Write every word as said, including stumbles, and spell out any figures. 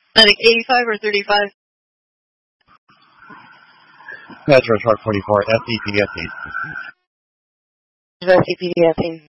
I think eighty-five or thirty-five. Metro Shark forty-four, S C P S. S C P D S.